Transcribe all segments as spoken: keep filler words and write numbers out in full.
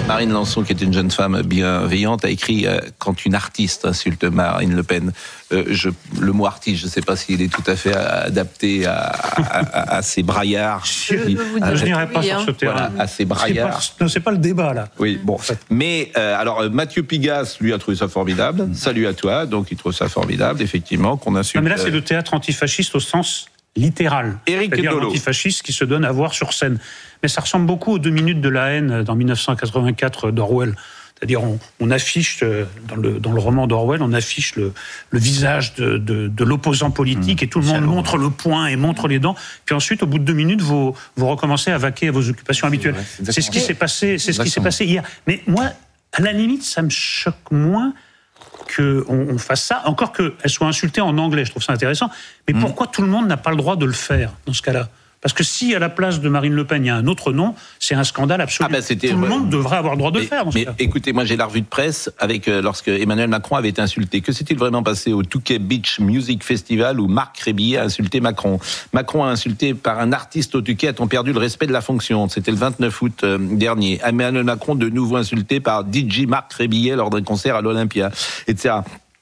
Marine Lançon, qui est une jeune femme bienveillante, a écrit euh, « Quand une artiste insulte Marine Le Pen euh, ». Je, le mot artiste, je ne sais pas s'il est tout à fait adapté à, à, à, à ces braillards. Je ne n'irai pas sur ce terrain. Voilà, à ces braillards. Ce n'est pas, pas le débat, là. Oui, bon. Mais, euh, alors, Mathieu Pigasse, lui, a trouvé ça formidable. Mmh. Salut à toi. Donc, il trouve ça formidable, effectivement, qu'on insulte. Non, mais là, c'est le théâtre antifasciste au sens littéral. Éric C'est-à-dire Dolo. l'antifasciste qui se donne à voir sur scène. Mais ça ressemble beaucoup aux deux minutes de la haine dans dix-neuf cent quatre-vingt-quatre d'Orwell. C'est-à-dire, on, on affiche, dans le, dans le roman d'Orwell, on affiche le, le visage de, de, de l'opposant politique mmh, et tout le monde montre le poing et montre les dents. Puis ensuite, au bout de deux minutes, vous, vous recommencez à vaquer à vos occupations habituelles. C'est, c'est ce qui s'est passé, c'est ce qui s'est passé hier. Mais moi, à la limite, ça me choque moins qu'on on fasse ça, encore qu'elle soit insultée en anglais, je trouve ça intéressant. Mais mmh. pourquoi tout le monde n'a pas le droit de le faire dans ce cas-là ? Parce que si à la place de Marine Le Pen, il y a un autre nom, c'est un scandale absolu. Ah ben c'était, Tout le monde devrait avoir le droit de mais, le faire. Dans mais ce cas. Écoutez, moi j'ai la revue de presse avec euh, lorsque Emmanuel Macron avait été insulté. Que s'est-il vraiment passé au Touquet Beach Music Festival où Marc Rébillet a insulté Macron ? Macron a insulté par un artiste au Touquet, a-t-on perdu le respect de la fonction ? C'était le vingt-neuf août euh, dernier. Emmanuel Macron de nouveau insulté par D J Marc Rébillet lors d'un concert à l'Olympia, et cetera.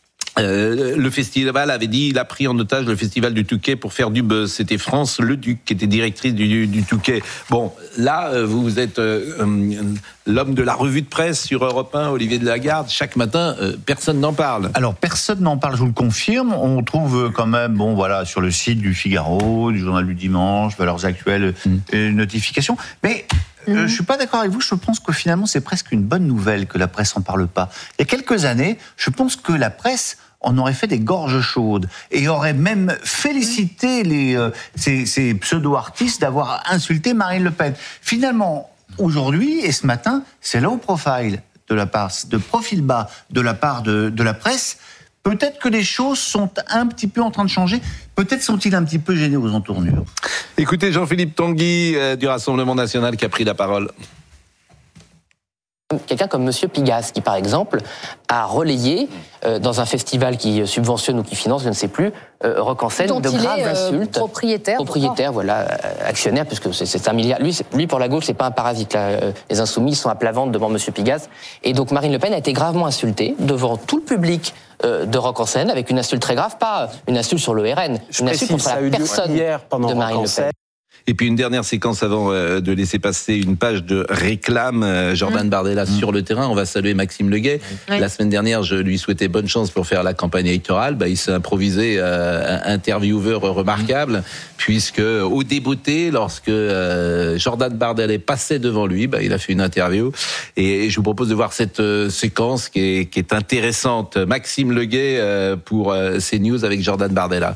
Euh, le festival avait dit, il a pris en otage le festival du Touquet pour faire du buzz. C'était France Leduc qui était directrice du, du, du Touquet. Bon, là, euh, vous êtes euh, euh, l'homme de la revue de presse sur Europe un, Olivier Delagarde. Chaque matin, euh, personne n'en parle. Alors, personne n'en parle, je vous le confirme. On trouve quand même, bon, voilà, sur le site du Figaro, du Journal du Dimanche, Valeurs Actuelles, mmh. une notification. Mais Euh, je suis pas d'accord avec vous, je pense que finalement c'est presque une bonne nouvelle que la presse en parle pas. Il y a quelques années, je pense que la presse en aurait fait des gorges chaudes et aurait même félicité les, euh, ces, ces pseudo-artistes d'avoir insulté Marine Le Pen. Finalement, aujourd'hui et ce matin, c'est low profile de la part, de profil bas de la part de, de la presse. Peut-être que les choses sont un petit peu en train de changer. Peut-être sont-ils un petit peu gênés aux entournures. Écoutez Jean-Philippe Tanguy euh, du Rassemblement National qui a pris la parole. Quelqu'un comme Monsieur Pigasse, qui par exemple a relayé euh, dans un festival qui subventionne ou qui finance, je ne sais plus, euh, Rock en scène, de graves euh, insultes. Propriétaire. Propriétaire, voilà, euh, actionnaire, puisque c'est, c'est un milliard. Lui, c'est, lui, pour la gauche, c'est pas un parasite. Là. Euh, les insoumis sont à plat ventre devant Monsieur Pigasse. Et donc Marine Le Pen a été gravement insultée devant tout le public euh, de Rock en scène, avec une insulte très grave, pas une insulte sur l'O R N, je une insulte contre la personne hier pendant de Marine Le Pen. Et puis une dernière séquence avant de laisser passer une page de réclame. Jordan mmh. Bardella mmh. sur le terrain. On va saluer Maxime Leguet. Oui. La semaine dernière, je lui souhaitais bonne chance pour faire la campagne électorale. Bah, il s'est improvisé euh, intervieweur remarquable, mmh. puisque au débouté, lorsque euh, Jordan Bardella passait devant lui, bah, il a fait une interview. Et, et je vous propose de voir cette euh, séquence qui est, qui est intéressante. Maxime Leguet euh, pour euh, CNews avec Jordan Bardella.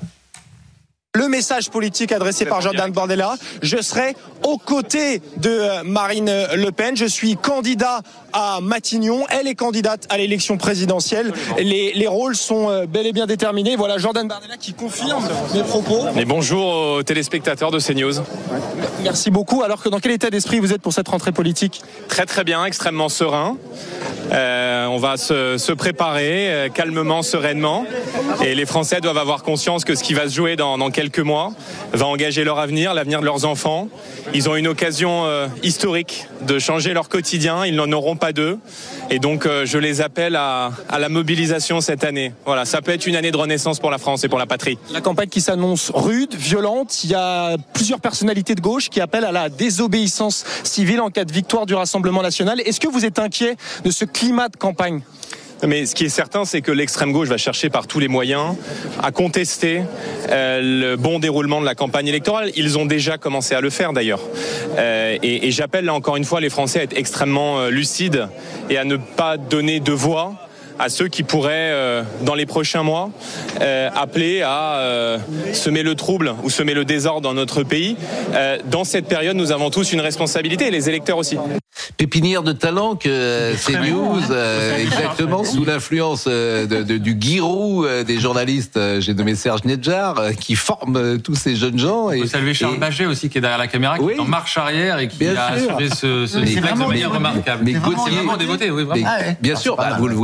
Le message politique adressé par Jordan Bardella, je serai aux côtés de Marine Le Pen. Je suis candidat à Matignon. Elle est candidate à l'élection présidentielle. Les, les rôles sont bel et bien déterminés. Voilà Jordan Bardella qui confirme mes propos. Et bonjour aux téléspectateurs de CNews. Merci beaucoup. Alors que dans quel état d'esprit vous êtes pour cette rentrée politique ? Très très bien, extrêmement serein. Euh, on va se, se préparer euh, calmement, sereinement. Et les Français doivent avoir conscience que ce qui va se jouer dans, dans quelques mois va engager leur avenir, l'avenir de leurs enfants. Ils ont une occasion euh, historique de changer leur quotidien. Ils n'en auront pas deux. Et donc, euh, je les appelle à, à la mobilisation cette année. Voilà, ça peut être une année de renaissance pour la France et pour la patrie. La campagne qui s'annonce rude, violente. Il y a plusieurs personnalités de gauche qui appellent à la désobéissance civile en cas de victoire du Rassemblement national. Est-ce que vous êtes inquiet de ce climat de campagne ? Mais ce qui est certain, c'est que l'extrême gauche va chercher par tous les moyens à contester euh, le bon déroulement de la campagne électorale. Ils ont déjà commencé à le faire d'ailleurs. Euh, et, et j'appelle là encore une fois les Français à être extrêmement euh, lucides et à ne pas donner de voix à ceux qui pourraient, euh, dans les prochains mois, euh, appeler à euh, semer le trouble ou semer le désordre dans notre pays. Euh, dans cette période, nous avons tous une responsabilité, et les électeurs aussi. Pépinière de talent que CNews, euh, exactement, sous l'influence euh, de, de, du guirou euh, des journalistes, euh, j'ai nommé Serge Nedjar, euh, qui forme euh, tous ces jeunes gens. Il faut saluer Charles et... Baget aussi, qui est derrière la caméra, qui oui. est en marche arrière et qui bien a sûr. assuré ce, ce direct de manière remarquable. Mais c'est Gauthier, vraiment dévoté, oui, vraiment. Mais, ah ouais. bien ah, sûr, bah, vous le voyez bien. Bah,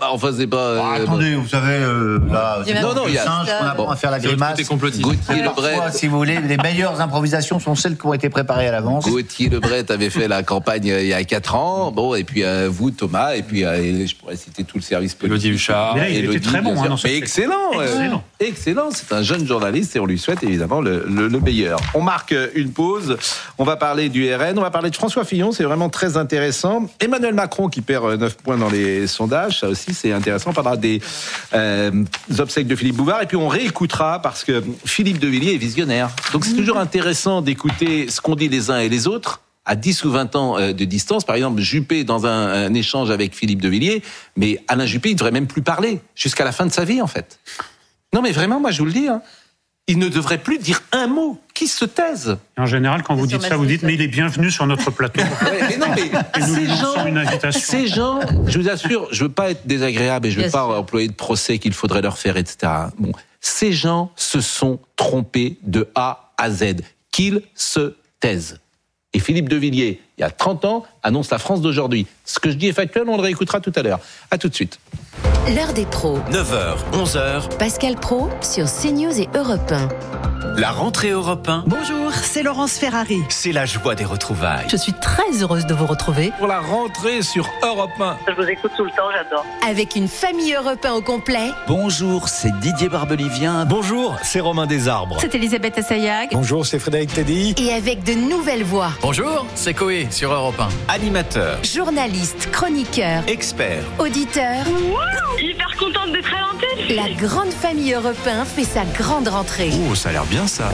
enfin, c'est pas. Euh, oh, attendez, bon. Vous savez, euh, là, c'est non, non, il y a singe qu'on apprend bon, à faire la grimace. Gauthier Lebret. Parfois, si vous voulez, les meilleures improvisations sont celles qui ont été préparées à l'avance. Gauthier Lebret avait fait la campagne il y a quatre ans. Bon, et puis euh, vous, Thomas, et puis euh, je pourrais citer tout le service politique. Elodie Huchard. Mais là, il Elodie, était très bon. Hein, dans mais excellent, excellent. Euh, excellent. C'est un jeune journaliste et on lui souhaite évidemment le, le, le meilleur. On marque une pause. On va parler du R N. On va parler de François Fillon. C'est vraiment très intéressant. Emmanuel Macron qui perd neuf points dans les sondages. Ça aussi, c'est intéressant. On parlera des, euh, des obsèques de Philippe Bouvard. Et puis on réécoutera parce que Philippe de Villiers est visionnaire. Donc c'est toujours intéressant d'écouter ce qu'ont dit les uns et les autres à dix ou vingt ans de distance. Par exemple, Juppé dans un, un échange avec Philippe de Villiers, mais Alain Juppé, il devrait même plus parler jusqu'à la fin de sa vie, en fait. Non, mais vraiment, moi, je vous le dis, hein, il ne devrait plus dire un mot. Qui se taise. En général, quand vous dites ça, vous dites, mais il est bienvenu sur notre plateau. Ouais, mais non, mais et nous ces, lui gens, une invitation. ces gens, je vous assure, je veux pas être désagréable et je veux Bien pas sûr. employer de procès qu'il faudrait leur faire, et cetera. Bon, ces gens se sont trompés de A à Z. Qu'ils se taisent. Et Philippe de Villiers, il y a trente ans, annonce la France d'aujourd'hui. Ce que je dis est factuel, on le réécoutera tout à l'heure. À tout de suite. L'heure des pros. neuf heures, onze heures. Pascal Praud sur CNews et Europe un. La rentrée Europe un. Bonjour, c'est Laurence Ferrari. C'est la joie des retrouvailles. Je suis très heureuse de vous retrouver. Pour la rentrée sur Europe un. Je vous écoute tout le temps, j'adore. Avec une famille Europe un au complet. Bonjour, c'est Didier Barbelivien. Bonjour, c'est Romain Desarbres. C'est Elisabeth Assayag. Bonjour, c'est Frédéric Teddy. Et avec de nouvelles voix. Bonjour, c'est Coé sur Europe un. Animateur, Journalistes, chroniqueurs, expert. auditeurs. Wow, hyper contente d'être à l'antenne. La grande famille Europe un fait sa grande rentrée. Oh, ça a l'air bien ça.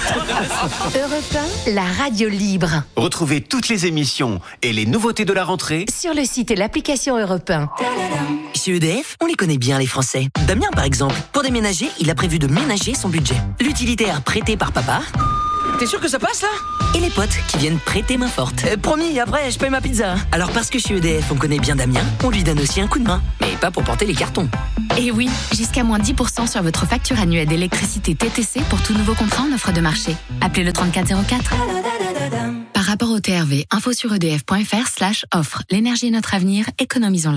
Europe un, la radio libre. Retrouvez toutes les émissions et les nouveautés de la rentrée Sur le site et l'application Europe un. Chez E D F, on les connaît bien les Français. Damien par exemple, pour déménager, il a prévu de ménager son budget. L'utilitaire prêté par papa. T'es sûr que ça passe là? Et les potes qui viennent prêter main forte. euh, Promis, après je paye ma pizza. Alors parce que chez E D F on connaît bien Damien, on lui donne aussi un coup de main. Mais pas pour porter les cartons. Et oui, jusqu'à moins dix pour cent sur votre facture annuelle d'électricité T T C pour tout nouveau contrat en offre de marché. Appelez le trente-quatre zéro quatre. Par rapport au T R V, info sur edf.fr slash offre. L'énergie est notre avenir, économisons-la.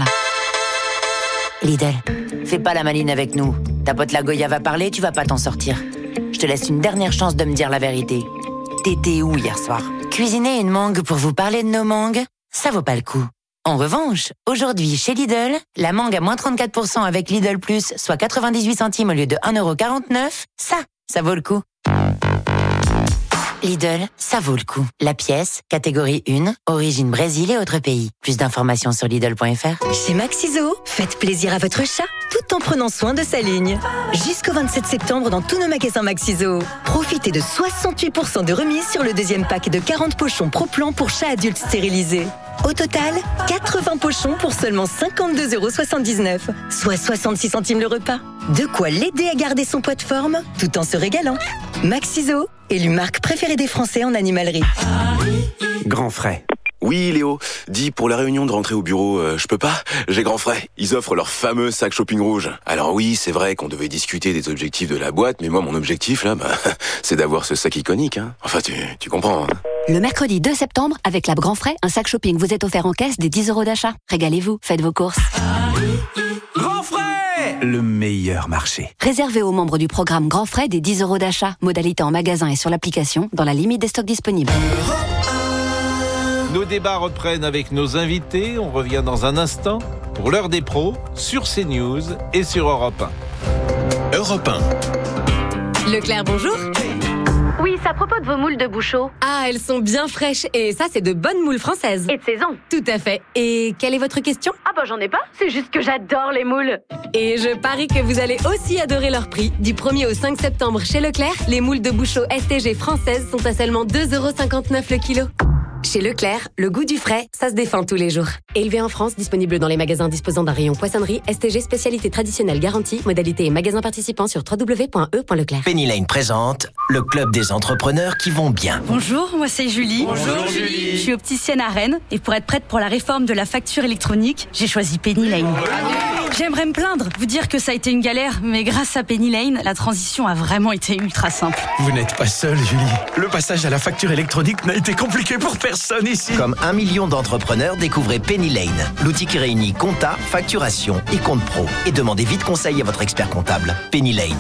Lidl, fais pas la maline avec nous. Ta pote la Goya va parler, tu vas pas t'en sortir. Je te laisse une dernière chance de me dire la vérité. T'étais où hier soir? Cuisiner une mangue pour vous parler de nos mangues, ça vaut pas le coup. En revanche, aujourd'hui chez Lidl, la mangue à moins trente-quatre pour cent avec Lidl Plus, soit quatre-vingt-dix-huit centimes au lieu de un euro quarante-neuf, ça, ça vaut le coup. Lidl, ça vaut le coup. La pièce, catégorie un, origine Brésil et autres pays. Plus d'informations sur Lidl point F R. Chez Maxiso, faites plaisir à votre chat tout en prenant soin de sa ligne. Jusqu'au vingt-sept septembre dans tous nos magasins Maxiso. Profitez de soixante-huit pour cent de remise sur le deuxième pack de quarante pochons Pro-Plan pour chats adultes stérilisés. Au total, quatre-vingts pochons pour seulement cinquante-deux euros soixante-dix-neuf, soit soixante-six centimes le repas. De quoi l'aider à garder son poids de forme tout en se régalant. Maxiso, élu marque préférée des Français en animalerie. Grand frais. Oui, Léo, dis pour la réunion de rentrée au bureau, euh, je peux pas? J'ai grand frais. Ils offrent leur fameux sac shopping rouge. Alors oui, c'est vrai qu'on devait discuter des objectifs de la boîte, mais moi, mon objectif, là, bah, c'est d'avoir ce sac iconique, hein. Enfin, tu, tu comprends, hein. Le mercredi deux septembre, avec la Grand Frais, un sac shopping vous est offert en caisse des dix euros d'achat. Régalez-vous, faites vos courses. Grand frais, le meilleur marché. Réservé aux membres du programme Grand Frais des dix euros d'achat. Modalité en magasin et sur l'application, dans la limite des stocks disponibles. Nos débats reprennent avec nos invités. On revient dans un instant pour l'heure des pros sur CNews et sur Europe un. Europe un. Leclerc, bonjour. Oui, c'est à propos de vos moules de Bouchot. Ah, elles sont bien fraîches. Et ça, c'est de bonnes moules françaises. Et de saison. Tout à fait. Et quelle est votre question? Ah bah j'en ai pas, c'est juste que j'adore les moules. Et je parie que vous allez aussi adorer leur prix. Du premier au cinq septembre chez Leclerc, les moules de Bouchot S T G françaises sont à seulement deux euros cinquante-neuf le kilo. Chez Leclerc, le goût du frais, ça se défend tous les jours. Élevé en France, disponible dans les magasins disposant d'un rayon poissonnerie, S T G spécialité traditionnelle garantie, modalité et magasin participant sur w w w point e point leclerc. Penny Lane présente le club des entrepreneurs qui vont bien. Bonjour, moi c'est Julie. Bonjour Julie. Je suis opticienne à Rennes et pour être prête pour la réforme de la facture électronique, j'ai choisi Penny Lane. J'aimerais me plaindre, vous dire que ça a été une galère, mais grâce à Penny Lane, la transition a vraiment été ultra simple. Vous n'êtes pas seule, Julie. Le passage à la facture électronique n'a été compliqué pour personne ici. Comme un million d'entrepreneurs, découvrez Penny Lane, l'outil qui réunit compta, facturation et compte pro. Et demandez vite conseil à votre expert comptable. Penny Lane.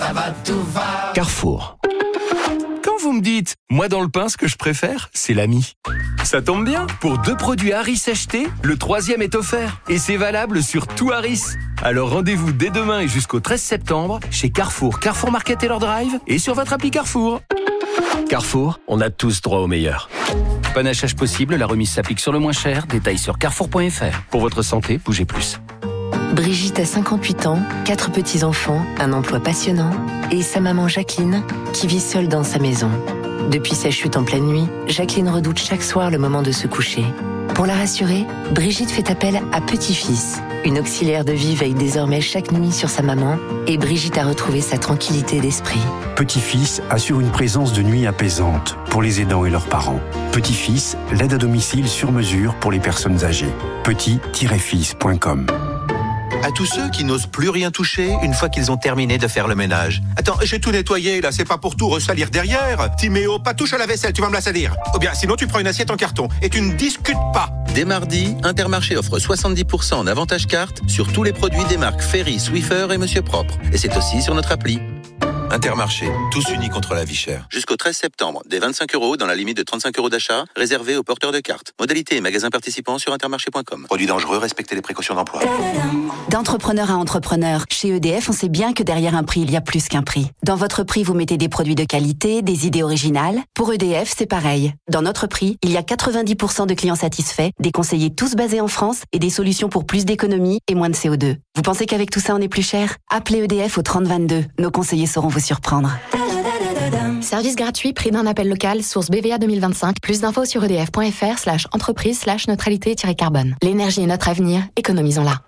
Carrefour. Quand vous me dites, moi dans le pain, ce que je préfère, c'est l'ami. Ça tombe bien, pour deux produits Harris achetés, le troisième est offert. Et c'est valable sur tout Harris. Alors rendez-vous dès demain et jusqu'au treize septembre chez Carrefour, Carrefour Market Taylor Drive et sur votre appli Carrefour. Carrefour, on a tous droit au meilleur. Panachage possible, la remise s'applique sur le moins cher. Détails sur carrefour point f r. Pour votre santé, bougez plus. Brigitte a cinquante-huit ans, quatre petits-enfants, un emploi passionnant et sa maman Jacqueline qui vit seule dans sa maison. Depuis sa chute en pleine nuit, Jacqueline redoute chaque soir le moment de se coucher. Pour la rassurer, Brigitte fait appel à Petit-Fils. Une auxiliaire de vie veille désormais chaque nuit sur sa maman et Brigitte a retrouvé sa tranquillité d'esprit. Petit-Fils assure une présence de nuit apaisante pour les aidants et leurs parents. Petit-Fils, l'aide à domicile sur mesure pour les personnes âgées. petit tiret fils point com. À tous ceux qui n'osent plus rien toucher une fois qu'ils ont terminé de faire le ménage. Attends, j'ai tout nettoyé là, c'est pas pour tout ressalir derrière. Timéo, pas touche à la vaisselle, tu vas me la salir. Ou bien sinon tu prends une assiette en carton et tu ne discutes pas. Dès mardi, Intermarché offre soixante-dix pour cent en avantage carte sur tous les produits des marques Ferry, Swiffer et Monsieur Propre. Et c'est aussi sur notre appli. Intermarché, tous unis contre la vie chère. Jusqu'au treize septembre, des vingt-cinq euros dans la limite de trente-cinq euros d'achat, réservés aux porteurs de cartes. Modalité et magasins participants sur intermarché point com. Produits dangereux, respectez les précautions d'emploi. D'entrepreneur à entrepreneur, chez E D F, on sait bien que derrière un prix, il y a plus qu'un prix. Dans votre prix, vous mettez des produits de qualité, des idées originales. Pour E D F, c'est pareil. Dans notre prix, il y a quatre-vingt-dix pour cent de clients satisfaits, des conseillers tous basés en France et des solutions pour plus d'économie et moins de C O deux. Vous pensez qu'avec tout ça, on est plus cher ? Appelez E D F au trente vingt-deux. Nos conseillers sauront vous surprendre. Service gratuit, prix d'un appel local, source B V A deux mille vingt-cinq. Plus d'infos sur edf.fr slash entreprise slash neutralité-carbone. L'énergie est notre avenir, économisons-la.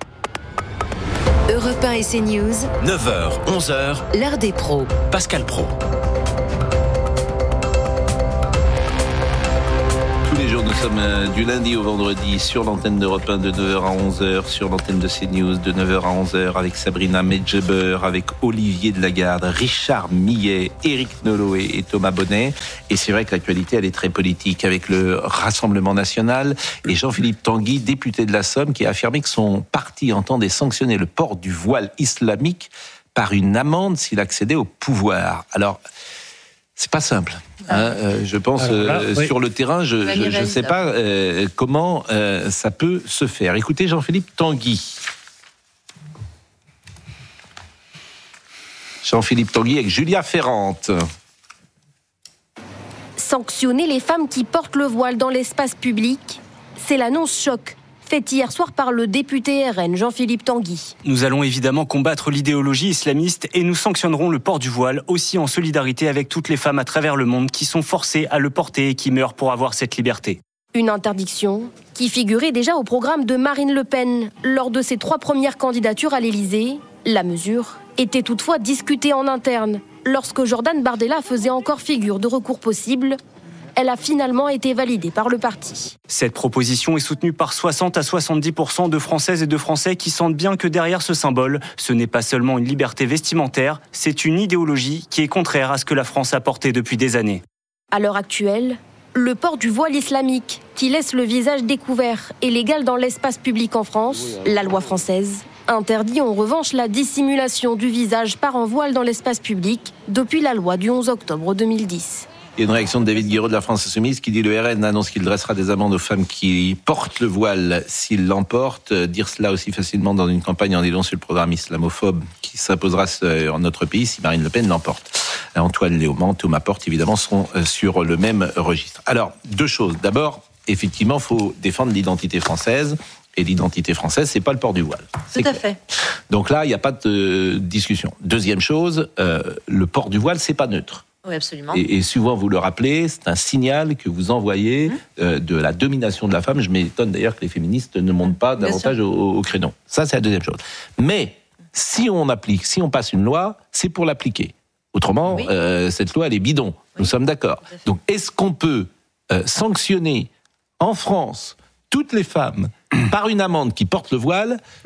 Europe un et CNews. neuf heures, onze heures. L'heure des pros. Pascal Pro. Tous les jours, nous sommes euh, du lundi au vendredi sur l'antenne d'Europe un de neuf heures à onze heures, sur l'antenne de CNews de neuf heures à onze heures avec Sabrina Medjeber, avec Olivier Delagarde, Richard Millet, Éric Noloé et Thomas Bonnet. Et c'est vrai que l'actualité, elle est très politique avec le Rassemblement National et Jean-Philippe Tanguy, député de la Somme, qui a affirmé que son parti entendait sanctionner le port du voile islamique par une amende s'il accédait au pouvoir. Alors, c'est pas simple. Hein, euh, je pense Alors là, euh, oui. sur le terrain, je ne sais pas euh, comment euh, ça peut se faire. Écoutez Jean-Philippe Tanguy. Jean-Philippe Tanguy avec Julia Ferrante. Sanctionner les femmes qui portent le voile dans l'espace public, c'est l'annonce choc faite hier soir par le député R N Jean-Philippe Tanguy. Nous allons évidemment combattre l'idéologie islamiste et nous sanctionnerons le port du voile aussi en solidarité avec toutes les femmes à travers le monde qui sont forcées à le porter et qui meurent pour avoir cette liberté. Une interdiction qui figurait déjà au programme de Marine Le Pen lors de ses trois premières candidatures à l'Élysée. La mesure était toutefois discutée en interne lorsque Jordan Bardella faisait encore figure de recours possible. Elle a finalement été validée par le parti. Cette proposition est soutenue par soixante à soixante-dix pour cent de Françaises et de Français qui sentent bien que derrière ce symbole, ce n'est pas seulement une liberté vestimentaire, c'est une idéologie qui est contraire à ce que la France a porté depuis des années. À l'heure actuelle, le port du voile islamique, qui laisse le visage découvert, est légal dans l'espace public en France. La loi française interdit en revanche la dissimulation du visage par un voile dans l'espace public depuis la loi du onze octobre deux mille dix. Il y a une réaction de David Guiraud de la France Insoumise qui dit le R N annonce qu'il dressera des amendes aux femmes qui portent le voile s'ils l'emportent. Dire cela aussi facilement dans une campagne en disant sur le programme islamophobe qui s'imposera en notre pays si Marine Le Pen l'emporte. Antoine Léaumont, Thomas Porte évidemment seront sur le même registre. Alors, deux choses. D'abord, effectivement, il faut défendre l'identité française. Et l'identité française, c'est pas le port du voile. Tout à fait. Donc là, il n'y a pas de discussion. Deuxième chose, euh, le port du voile, c'est pas neutre. Oui, absolument. Et, et souvent, vous le rappelez, c'est un signal que vous envoyez mmh. euh, de la domination de la femme. Je m'étonne d'ailleurs que les féministes ne montent pas davantage au, au créneau. Ça, c'est la deuxième chose. Mais si on applique, si on passe une loi, c'est pour l'appliquer. Autrement, oui. euh, cette loi, elle est bidon. Oui. Nous sommes d'accord. Donc, est-ce qu'on peut euh, sanctionner en France toutes les femmes par une amende qui porte le voile ? Non.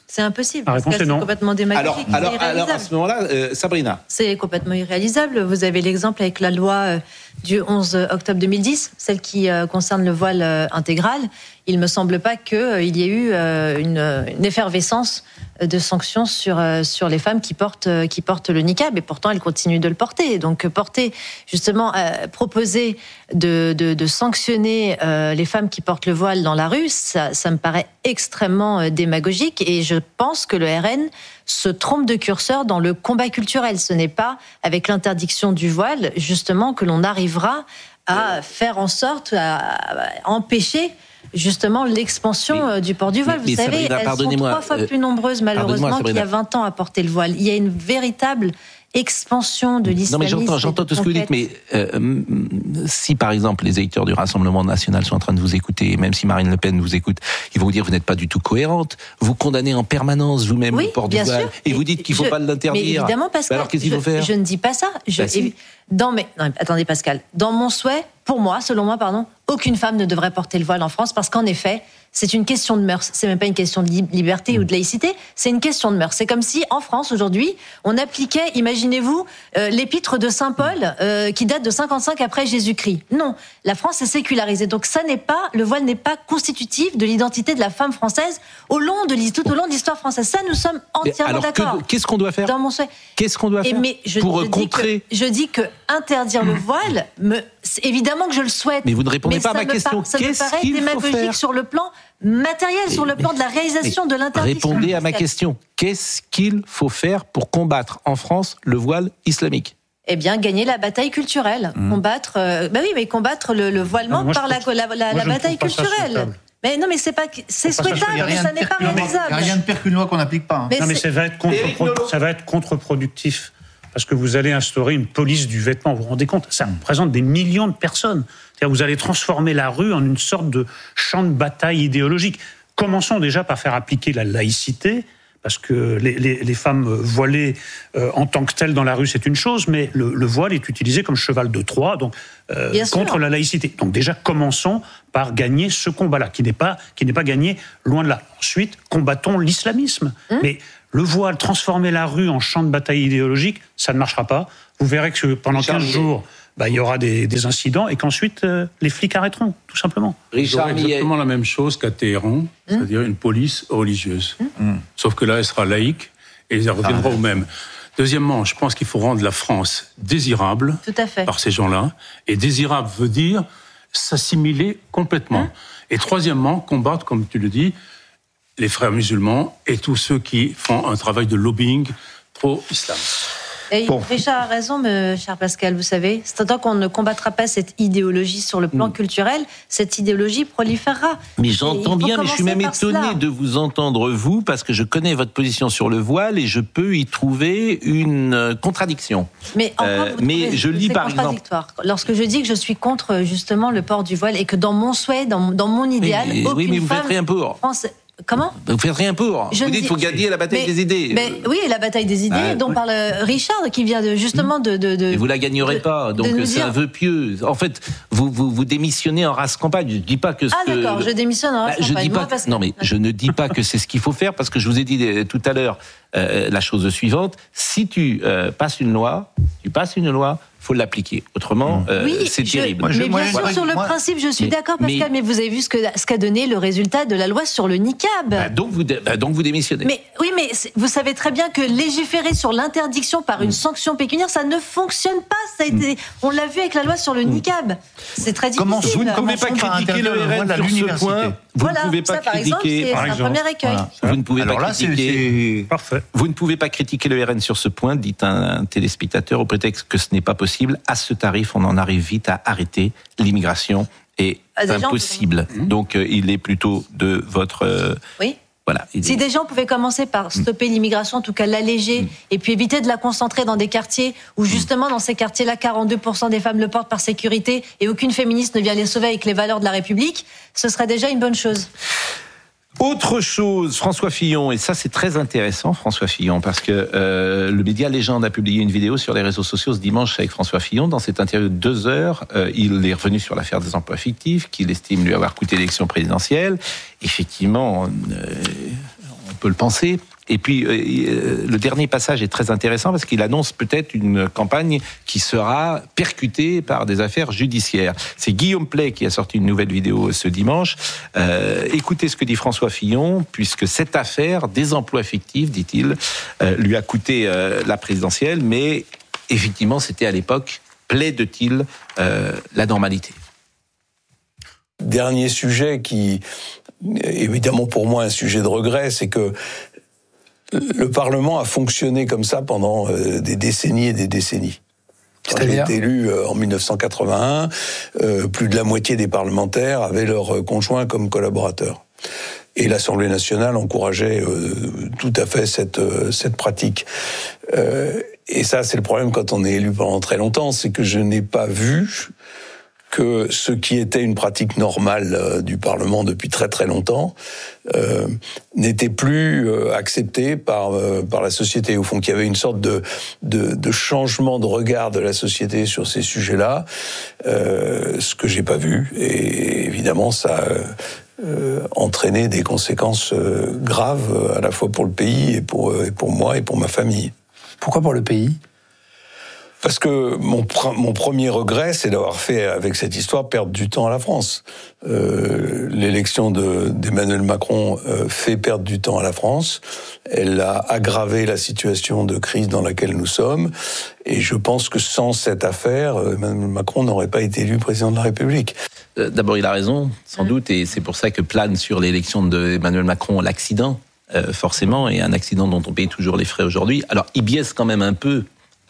C'est impossible. La réponse est non. C'est complètement démagogique. Alors, alors, alors à ce moment-là, euh, Sabrina. C'est complètement irréalisable. Vous avez l'exemple avec la loi euh, du onze octobre deux mille dix, celle qui euh, concerne le voile euh, intégral. Il ne me semble pas qu'il euh, y ait eu euh, une, une effervescence de sanctions sur, euh, sur les femmes qui portent, euh, qui portent le niqab, et pourtant elles continuent de le porter. Donc porter, justement, euh, proposer de, de, de sanctionner euh, les femmes qui portent le voile dans la rue, ça, ça me paraît extrêmement euh, démagogique, et je pense que le R N se trompe de curseur dans le combat culturel. Ce n'est pas avec l'interdiction du voile, justement, que l'on arrivera à faire en sorte, à, à empêcher justement l'expansion mais, du port du voile. Vous savez, Sabrina, elles sont trois fois euh, plus nombreuses, malheureusement, qu'il y a vingt ans à porter le voile. Il y a une véritable expansion de l'islamisme. Non, mais j'entends, j'entends tout ce que vous dites, mais euh, si, par exemple, les électeurs du Rassemblement national sont en train de vous écouter, même si Marine Le Pen vous écoute, ils vont vous dire que vous n'êtes pas du tout cohérente. Vous condamnez en permanence vous-même oui, le port du voile, sûr. et vous dites qu'il ne faut je, pas l'interdire. Mais évidemment, Pascal, alors qu'est-ce qu'il faut faire ? je, je ne dis pas ça. Je, bah, si. dans mes, non, attendez, Pascal. Dans mon souhait, pour moi, selon moi, pardon, aucune femme ne devrait porter le voile en France, parce qu'en effet, c'est une question de mœurs. C'est même pas une question de liberté mmh. ou de laïcité, c'est une question de mœurs. C'est comme si, en France, aujourd'hui, on appliquait, imaginez-vous, euh, l'épître de Saint Paul, euh, qui date de cinquante-cinq après Jésus-Christ. Non, la France est sécularisée. Donc ça n'est pas, le voile n'est pas constitutif de l'identité de la femme française au long de, tout au long de l'histoire française. Ça, nous sommes entièrement alors d'accord. Que, qu'est-ce qu'on doit faire Dans mon souhait. Qu'est-ce qu'on doit faire Et mais je, pour je contrer dis que, Je dis que interdire le voile, me, évidemment que je le souhaite. Mais vous ne répondez mais pas à ma question. Par, ça qu'est-ce me paraît qu'il démagogique faut faire sur le plan matériel, mais, sur le plan de la réalisation de l'interdiction. Répondez à ma question. Qu'est-ce qu'il faut faire pour combattre en France le voile islamique ? Eh bien, gagner la bataille culturelle, mmh. combattre. Euh, bah oui, mais combattre le, le voilement ah, par la, trouve, la, la, la bataille culturelle. Mais non, mais c'est pas, c'est souhaitable, mais ça n'est pas réalisable. Il n'y a rien de pire qu'une loi qu'on n'applique pas. Hein. Mais non, mais ça va être contre, ça va être contre-productif. Parce que vous allez instaurer une police du vêtement. Vous vous rendez compte ? Ça représente des millions de personnes. C'est-à-dire vous allez transformer la rue en une sorte de champ de bataille idéologique. Commençons déjà par faire appliquer la laïcité, parce que les, les, les femmes voilées euh, en tant que telles dans la rue, c'est une chose, mais le, le voile est utilisé comme cheval de Troie, donc euh, contre sûr. La laïcité. Donc déjà, commençons par gagner ce combat-là, qui n'est pas, qui n'est pas gagné loin de là. Ensuite, combattons l'islamisme. Hum. Mais le voile, transformer la rue en champ de bataille idéologique, ça ne marchera pas. Vous verrez que pendant quinze jours, bah, il y aura des, des incidents et qu'ensuite, euh, les flics arrêteront, tout simplement. Richard, exactement la même chose qu'à Téhéran, mmh. c'est-à-dire une police religieuse. Mmh. Sauf que là, elle sera laïque et elle reviendra ah. au même. Deuxièmement, je pense qu'il faut rendre la France désirable tout à fait. Par ces gens-là. Et désirable veut dire s'assimiler complètement. Mmh. Et troisièmement, combattre, comme tu le dis, les frères musulmans et tous ceux qui font un travail de lobbying pro-islam. Et bon. Richard a raison, me, cher Pascal, vous savez, c'est tant qu'on ne combattra pas cette idéologie sur le plan mmh. culturel, cette idéologie proliférera. Mais j'entends bien, mais je suis même étonné cela. de vous entendre, vous, parce que je connais votre position sur le voile et je peux y trouver une contradiction. Mais, encore, euh, vous mais je lis par exemple... Lorsque je dis que je suis contre, justement, le port du voile et que dans mon souhait, dans, dans mon idéal, mais, aucune oui, mais vous femme... faites rien pour. France... Comment ? Vous faites rien pour. Je vous dites qu'il faut gagner la bataille mais, des idées. Mais, oui, la bataille des idées ah, dont oui. parle Richard, qui vient de, justement de... de, de mais vous la gagnerez de, pas, donc c'est dire... un vœu pieux. En fait, vous, vous, vous démissionnez en race campagne. Je ne dis pas que... Ce ah d'accord, que... je démissionne en race bah, campagne. Je dis pas Moi, que... Non mais je ne dis pas que c'est ce qu'il faut faire, parce que je vous ai dit tout à l'heure euh, la chose suivante. Si tu euh, passes une loi, tu passes une loi, faut l'appliquer. Autrement, euh, oui, c'est je, terrible. Mais bien moi, sûr, moi, sur le moi, principe, je suis mais, d'accord, Pascal, mais, mais vous avez vu ce, que, ce qu'a donné le résultat de la loi sur le niqab. Bah donc, vous, bah donc vous démissionnez. Mais, oui, mais vous savez très bien que légiférer sur l'interdiction par une mmh. sanction pécuniaire, ça ne fonctionne pas. Ça a été, mmh. On l'a vu avec la loi sur le niqab. C'est très difficile. Comment, vous ne pouvez pas critiquer le R N sur ce point. Vous voilà, ne pouvez pas ça, par critiquer. Exemple, c'est, c'est un premier écueil. Voilà. Vous ne pouvez Alors pas là, critiquer. C'est, c'est... Parfait. Vous ne pouvez pas critiquer le R N sur ce point, dit un, un téléspectateur, au prétexte que ce n'est pas possible. À ce tarif, on en arrive vite à arrêter l'immigration. Et ah, impossible. Gens, Donc, euh, il est plutôt de votre. Euh, oui. Voilà, si des gens pouvaient commencer par stopper l'immigration, en tout cas l'alléger, mmh. et puis éviter de la concentrer dans des quartiers où justement dans ces quartiers-là, quarante-deux pour cent des femmes le portent par sécurité et aucune féministe ne vient les sauver avec les valeurs de la République, ce serait déjà une bonne chose. Autre chose, François Fillon, et ça c'est très intéressant, François Fillon, parce que euh, le média Légende a publié une vidéo sur les réseaux sociaux ce dimanche avec François Fillon. Dans cette interview de deux heures, euh, il est revenu sur l'affaire des emplois fictifs, qu'il estime lui avoir coûté l'élection présidentielle. Effectivement, euh, on peut le penser. Et puis, euh, le dernier passage est très intéressant parce qu'il annonce peut-être une campagne qui sera percutée par des affaires judiciaires. C'est Guillaume Pley qui a sorti une nouvelle vidéo ce dimanche. Euh, écoutez ce que dit François Fillon, puisque cette affaire des emplois fictifs, dit-il, euh, lui a coûté euh, la présidentielle, mais effectivement, c'était à l'époque, plaide-t-il, euh, la normalité. Dernier sujet qui, évidemment pour moi, un sujet de regret, c'est que le Parlement a fonctionné comme ça pendant euh, des décennies et des décennies. Quand j'ai été élu euh, en dix-neuf cent quatre-vingt-un, euh, plus de la moitié des parlementaires avaient leurs conjoints comme collaborateurs. Et l'Assemblée nationale encourageait euh, tout à fait cette, euh, cette pratique. Euh, et ça, c'est le problème quand on est élu pendant très longtemps, c'est que je n'ai pas vu que ce qui était une pratique normale euh, du Parlement depuis très très longtemps euh, n'était plus euh, accepté par euh, par la société. Au fond, qu'il y avait une sorte de, de de changement de regard de la société sur ces sujets-là, euh, ce que j'ai pas vu. Et évidemment, ça a euh, entraîné des conséquences euh, graves à la fois pour le pays et pour et pour moi et pour ma famille. Pourquoi pour le pays ? Parce que mon, pr- mon premier regret, c'est d'avoir fait, avec cette histoire, perdre du temps à la France. Euh, l'élection de, d'Emmanuel Macron euh, fait perdre du temps à la France. Elle a aggravé la situation de crise dans laquelle nous sommes. Et je pense que sans cette affaire, Emmanuel Macron n'aurait pas été élu président de la République. Euh, d'abord, il a raison, sans mmh. doute, et c'est pour ça que plane sur l'élection d'Emmanuel Macron l'accident, euh, forcément, et un accident dont on paye toujours les frais aujourd'hui. Alors, il biaise quand même un peu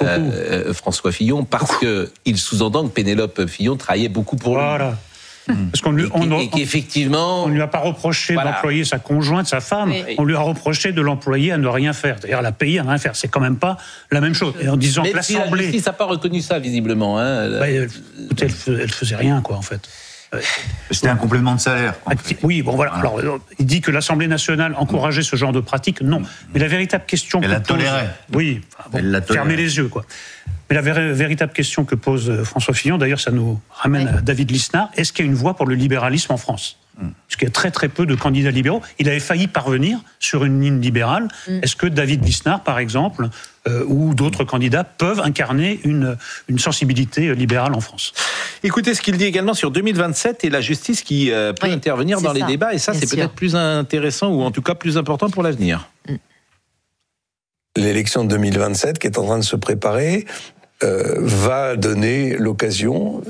Euh, François Fillon, parce que il sous-entend que Pénélope Fillon travaillait beaucoup pour voilà. lui. Parce qu'on lui, et, on, et qu'effectivement, on lui a pas reproché voilà. d'employer sa conjointe, sa femme. Oui. On lui a reproché de l'employer à ne rien faire. D'ailleurs, la payer à ne rien faire, c'est quand même pas la même chose. Et en disant mais que l'Assemblée, la justice n'a pas reconnu ça visiblement. Hein. Bah, elle, elle, elle faisait rien, quoi, en fait. C'était un complément de salaire. Oui, bon voilà. Alors, il dit que l'Assemblée nationale encourageait ce genre de pratique. Non. Mais la véritable question Elle que la tolérait. Pose, oui, enfin, bon, Elle la tolérait. Fermez les yeux, quoi. Mais la vé- véritable question que pose François Fillon, d'ailleurs, ça nous ramène oui. à David Lisnard. Est-ce qu'il y a une voie pour le libéralisme en France ? Mm. Parce qu'il y a très très peu de candidats libéraux. Il avait failli parvenir sur une ligne libérale. Mm. Est-ce que David Lisnard, par exemple, euh, ou d'autres candidats peuvent incarner une, une sensibilité libérale en France ? Écoutez ce qu'il dit également sur deux mille vingt-sept et la justice qui euh, peut oui, intervenir dans ça. les débats. Et ça, Bien c'est sûr. peut-être plus intéressant ou en tout cas plus important pour l'avenir. Mm. L'élection de deux mille vingt-sept qui est en train de se préparer euh, va donner l'occasion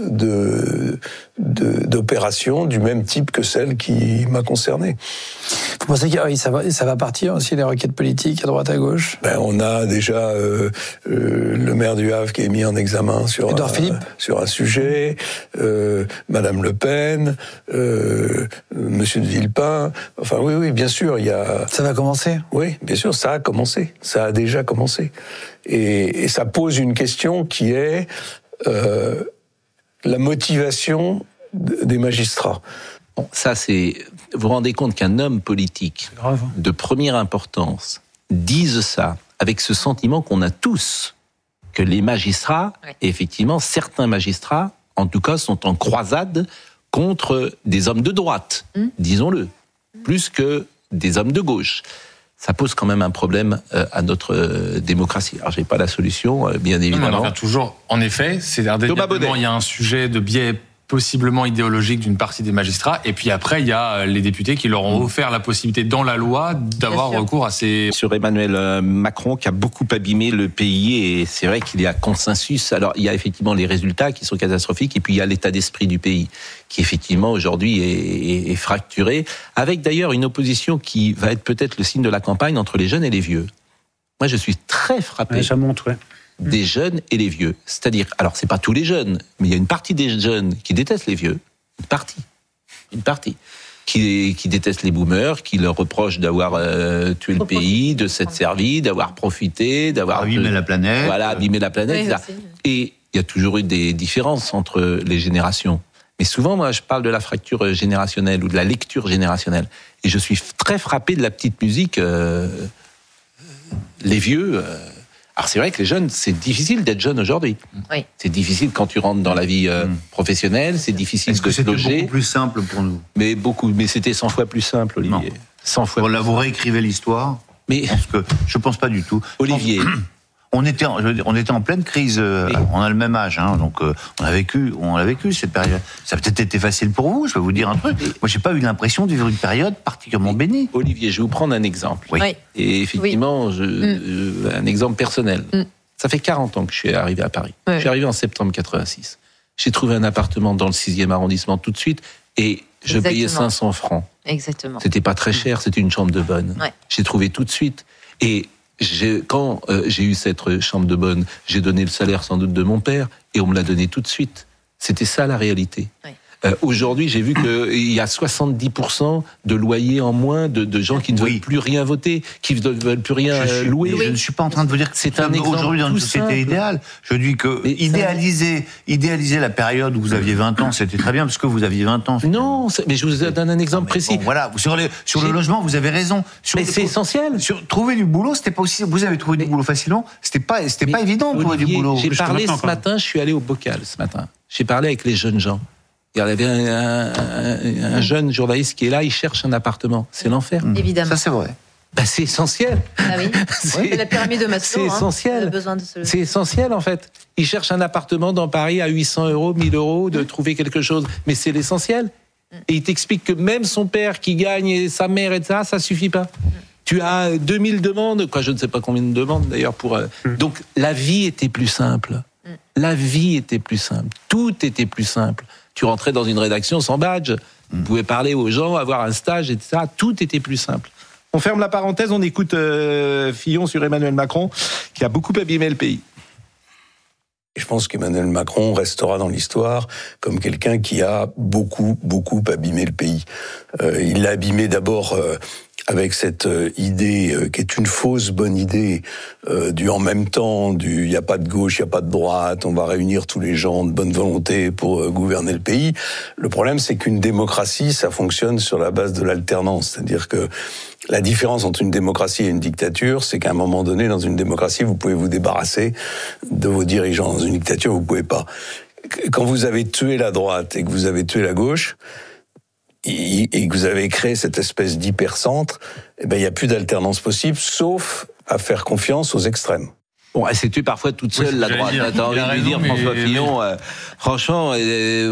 de, de, d'opérations du même type que celle qui m'a concerné. Vous pensez que oui, ça, va, ça va partir aussi, les requêtes politiques à droite à gauche ? Ben, on a déjà euh, euh, le maire du Havre qui est mis en examen sur, un, sur un sujet, euh, Madame Le Pen, euh, Monsieur de Villepin. Enfin oui, oui, bien sûr, il y a... Ça va commencer ? Oui, bien sûr, ça a commencé. Ça a déjà commencé. Et, et ça pose une question qui est euh, la motivation des magistrats. Bon, ça c'est... Vous vous rendez compte qu'un homme politique de première importance dise ça avec ce sentiment qu'on a tous, que les magistrats, ouais. effectivement, certains magistrats, en tout cas, sont en croisade contre des hommes de droite, mmh. disons-le, plus que des hommes de gauche. Ça pose quand même un problème euh, à notre euh, démocratie. Alors, j'ai pas la solution, euh, bien évidemment. Non, mais on en toujours, en effet, c'est indéniablement, il y a un sujet de biais possiblement idéologique d'une partie des magistrats, et puis après, il y a les députés qui leur ont offert la possibilité dans la loi d'avoir recours à ces... Sur Emmanuel Macron, qui a beaucoup abîmé le pays, et c'est vrai qu'il y a consensus. Alors, il y a effectivement les résultats qui sont catastrophiques, et puis il y a l'état d'esprit du pays, qui effectivement, aujourd'hui, est, est, est fracturé, avec d'ailleurs une opposition qui va être peut-être le signe de la campagne entre les jeunes et les vieux. Moi, je suis très frappé. Ouais, ça monte, ouais. Des jeunes et les vieux. C'est-à-dire, alors c'est pas tous les jeunes, mais il y a une partie des jeunes qui détestent les vieux. Une partie. Une partie. Qui, qui détestent les boomers, qui leur reprochent d'avoir euh, tué le pays, de s'être servi, d'avoir profité, d'avoir... Abîmé la planète. Voilà, abîmé la planète, oui, et cetera. Et il y a toujours eu des différences entre les générations. Mais souvent, moi, je parle de la fracture générationnelle ou de la lecture générationnelle. Et je suis très frappé de la petite musique. Euh, les vieux... Euh, Alors c'est vrai que les jeunes, c'est difficile d'être jeune aujourd'hui. Oui. C'est difficile quand tu rentres dans la vie euh, professionnelle, c'est difficile Est-ce de que se c'était loger. beaucoup plus simple pour nous? Mais beaucoup, mais c'était cent fois plus simple, Olivier. Non. cent fois. Bon, là, vous réécrivez l'histoire. Mais je pense, que, je pense pas du tout. Olivier. On était, en, je veux dire, on était en pleine crise. Euh, on a le même âge, hein, donc euh, on a vécu, on a vécu cette période. Ça a peut-être été facile pour vous. Je vais vous dire un truc. Moi, j'ai pas eu l'impression de vivre une période particulièrement bénie. Olivier, je vais vous prendre un exemple. Oui. Oui. Et effectivement, Oui. je, Mm. euh, un exemple personnel. Mm. Ça fait quarante ans que je suis arrivé à Paris. Ouais. Je suis arrivé en septembre quatre-vingt-six. J'ai trouvé un appartement dans le sixième arrondissement tout de suite et je Exactement. payais cinq cents francs. Exactement. C'était pas très cher, c'était une chambre de bonne. Ouais. J'ai trouvé tout de suite. Et j'ai, quand euh, j'ai eu cette chambre de bonne, j'ai donné le salaire sans doute de mon père et on me l'a donné tout de suite. C'était ça la réalité. Ouais. Euh, aujourd'hui, j'ai vu qu'il y a soixante-dix pour cent de loyers en moins, de, de gens qui ne Oui. veulent plus rien voter, qui ne veulent plus rien Je, euh, suis, louer. je ne suis pas en train de vous dire que C'est un exemple aujourd'hui dans une tout société simple. idéale. Je dis que Mais idéaliser, idéaliser la période où vous aviez vingt ans, c'était très bien parce que vous aviez vingt ans. Non, c'est- mais je vous donne un exemple précis. Bon, voilà, sur, les, sur le J'ai- logement, vous avez raison. Sur Mais le- c'est essentiel. Sur trouver du boulot, c'était pas aussi. Vous avez trouvé du boulot facilement. C'était pas, c'était pas évident de trouver du Olivier, boulot. J'ai Jusqu'à parlé maintenant, ce quand même. matin, je suis allé au Bocal ce matin. J'ai parlé avec les jeunes gens. Il y avait un, un- un jeune journaliste qui est là, il cherche un appartement. C'est l'enfer. Évidemment. Ça c'est vrai. Bah, c'est essentiel. Ah oui. C'est- C'est la pyramide de Maslow. c'est hein. essentiel. On a besoin de se... C'est essentiel en fait. Il cherche un appartement dans Paris à huit cents euros, mille euros, de trouver quelque chose. Mais c'est l'essentiel. Et il t'explique que même son père qui gagne et sa mère et ça, ça suffit pas. Tu as deux mille demandes, quoi, je ne sais pas combien de demandes d'ailleurs pour. euh, Donc la vie était plus simple. La vie était plus simple. Tout était plus simple. Tu rentrais dans une rédaction sans badge. Vous pouvez parler aux gens, avoir un stage, et cetera. Tout était plus simple. On ferme la parenthèse, on écoute euh, Fillon sur Emmanuel Macron, qui a beaucoup abîmé le pays. Je pense qu'Emmanuel Macron restera dans l'histoire comme quelqu'un qui a beaucoup, beaucoup abîmé le pays. Euh, il l'a abîmé d'abord euh, avec cette euh, idée euh, qui est une fausse bonne idée euh, du en même temps, du il n'y a pas de gauche, il n'y a pas de droite, on va réunir tous les gens de bonne volonté pour euh, gouverner le pays. Le problème, c'est qu'une démocratie, ça fonctionne sur la base de l'alternance. C'est-à-dire que la différence entre une démocratie et une dictature, c'est qu'à un moment donné, dans une démocratie, vous pouvez vous débarrasser de vos dirigeants. Dans une dictature, vous pouvez pas. Quand vous avez tué la droite et que vous avez tué la gauche, et que vous avez créé cette espèce d'hypercentre, eh ben, il n'y a plus d'alternance possible, sauf à faire confiance aux extrêmes. Bon, elle s'est tuée parfois toute seule, Oui, la j'allais droite. dire, T'as envie il a de lui raison, dire, François mais- Fillon, euh, franchement, euh,